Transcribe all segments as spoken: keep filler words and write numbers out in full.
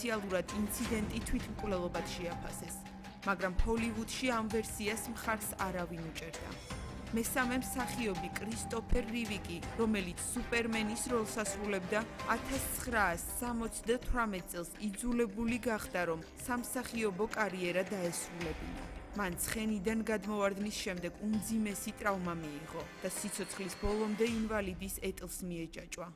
ოფიციალურად ინციდენტი თვითმკვლელობად შეაფასეს, მაგრამ ჰოლივუდში ამ ვერსიას მხარს არავინ უჭერდა. მესამე მსახიობი კრისტოფერ რივი, რომელიც სუპერმენის როლს ასრულებდა, ათას ცხრაას სამოცდათვრამეტ წელს იძულებული გახდა, რომ სამსახიობო კარიერა დაესრულებინა. მან ცხენიდან გადმოვარდნის შემდეგ უმძიმესი ტრავმა მიიღო და სიცოცხლის ბოლომდე ინვალიდის ეტლს მიეჯაჭვა.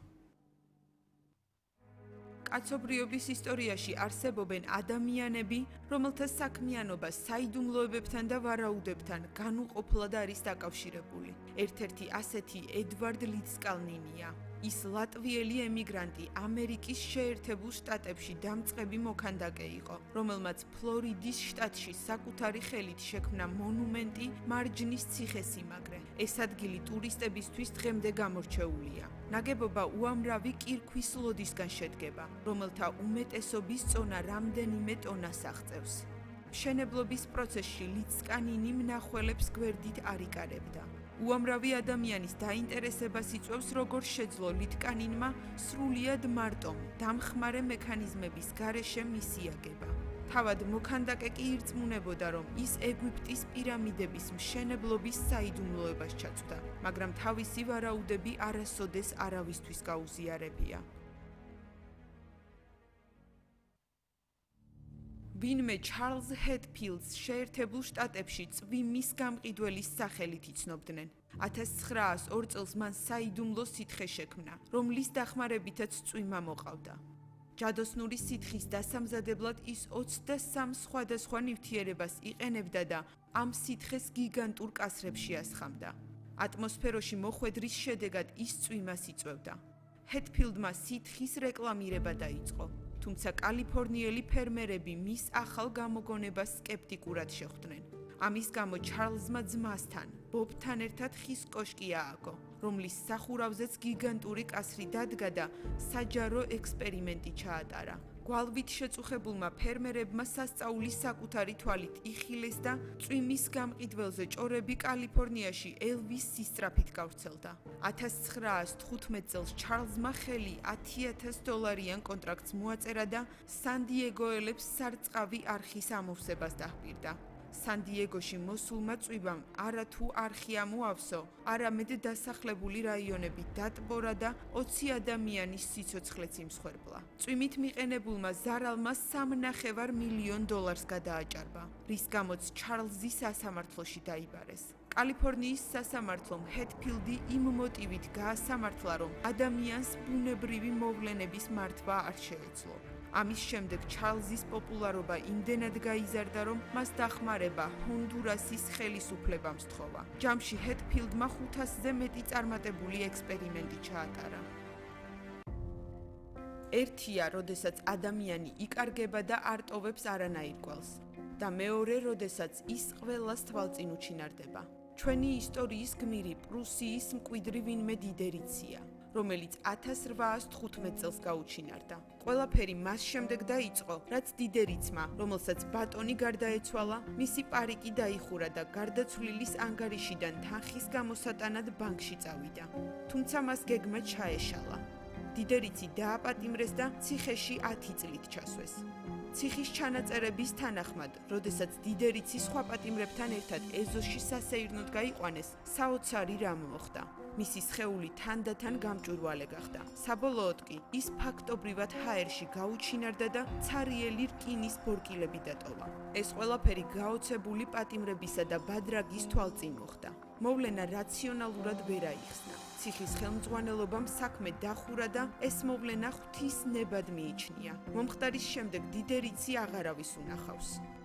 კაცობრიობის ისტორიაში არსებობენ ადამიანები, რომელთა საქმიანობა საიდუმლოებებთან და ვარაუდებთან განუყოფლად არის დაკავშირებული. ერთ-ერთი ასეთი ედვარდ ლიცკალნინია. ის ლატვიელი ემიგრანტი ამერიკის შეერთებულ შტატებში დამწყები მოქანდაკე იყო, რომელმაც ფლორიდის შტატში საკუთარი ხელით შექმნა მონუმენტი მარჯნის ციხესიმაგრე. ეს ადგილი ტურისტებისთვის დღემდე გამორჩეულია. ნაგებობა უამრავი კირქვის ლოდისგან შედგება, რომელთა უმეტესობის წონა რამდენიმე ტონას აღწევს. მშენებლობის პროცესში ლიცკალნინი მნახველებს გვერდით არ იკარებდა. უამრავი ადამიანის დაინტერესებას იწვევს, როგორ შეძლო ლიტკანინმა სრულიად მარტომ დამხმარე მექანიზმების გარეშე მისი აგება. თავად მოქანდაკე კი ირწმუნებოდა, რომ ის ეგვიპტის პირამიდების მშენებლობის საიდუმლოებას ჩაწვდა, მაგრამ თავისი ვარაუდები არასოდეს არავისთვის გაუზიარებია. ვინმე ჩარლზ ჰეტფილდს შეერთებულ შტატებში წვიმის გამყიდველის სახელით იცნობდნენ. ათას ცხრაას ორ წელს მან საიდუმლო სითხე შექმნა, რომლის დახმარებითაც წვიმა მოყავდა. ჯადოსნური სითხის დასამზადებლად ის ოცდასამ სხვადასხვა ნივთიერებას იყენებდა და ამ სითხეს გიგანტურ კასრებში ასხამდა. ატმოსფეროში მოხვედრის შედეგად ის წვიმას იწვევდა. ჰეტფილდმა სითხის რეკლამირება დაიწყო. თუმცა კალიფორნიელი ფერმერები მის ახალ გამოგონებას სკეპტიკურად შეხვდნენ. ამის გამო ჩარლზმა ძმასთან, ბობთან ერთად ხის კოშკი ააგო, რომლის სახურავზეც გიგანტური კასრი დადგა და საჯარო ექსპერიმენტი ჩაატარა. გვალვით შეწუხებულმა ფერმერებმა სასწაული საკუთარი თვალით იხილეს და წვიმის გამყიდველზე ჭორები კალიფორნიაში ელვის სისწრაფით გავრცელდა. ათას ცხრაას თხუთმეტ წელს ჩარლზმა ხელი ათი ათას დოლარიან კონტრაქტს მოაწერა და სან-დიეგოელებს სარწყავი არხის ამოვსებას დაჰპირდა. სან-დიეგოში მოსულმა წვიმამ არათუ არხი ამოავსო, არამედ დასახლებული რაიონები დატბორა და ოცი ადამიანის სიცოცხლეც იმსხვერპლა. წვიმით მიყენებულმა ზარალმა სამნახევარ მილიონ დოლარს გადააჭარბა, რის გამოც ჩარლზი სასამართლოში დაიბარეს. კალიფორნიის სასამართლომ ჰეტფილდი იმ მოტივით გაასამართლა, რომ ადამიანს ბუნებრივი მოვლენების მართვა არ შეეძლო. ამის შემდეგ ჩარლზის პოპულარობა იმდენად გაიზარდა, რომ მას დახმარება ჰონდურასის ხელისუფლებამ სთხოვა. ჯამში ჰეტფილდმა ხუთასზე მეტი წარმატებული ექსპერიმენტი ჩაატარა. ერთია, როდესაც ადამიანი იკარგება და არტოვებს არანაირ კვალს, და მეორე, როდესაც ის ყველას თვალწინ უჩინარდება. ჩვენი ისტორიის გმირი პრუსიის მკვიდრი ვინმე დიდერიცია, რომელიც ათას რვაას თხუთმეტ წელს გაუჩინარდა. ყველაფერი მას შემდეგ დაიწყო, რაც დიდერიცმა, რომელსაც ბატონი გარდაეცვალა, მისი პარიკი დაიხურა და გარდაცვლილის ანგარიშიდან თანხის გამოსატანად ბანკში წავიდა. თუმცა მას გეგმა ჩაეშალა. დიდერიცი დააპატიმრეს და ციხეში ათი წლით ჩასვეს. ციხის ჩანაწერების თანახმად, როდესაც დიდერიცი სხვა პატიმრებთან ერთად ეზოში სასეირნოდ გაიყვანეს, საოცარი რამ მოხდა. მისი სხეული თანდათან გამჭვირვალე გახდა. საბოლოოდ კი ის ფაქტობრივად ჰაერში გაუჩინარდა და ცარიელი რკინის ბორკილები დატოვა. ეს ყველაფერი გაოცებული პატიმრებისა და ბადრაგის თვალწინ მოხდა. მოვლენა რაციონალურად ვერ აიხსნა. ციხის ხელმძღვანელობამ საქმე დახურა და ეს მოვლენა ღვთის ნებად მიიჩნია. მომხდარის შემდეგ დიდერიცი აღარავის უნახავს.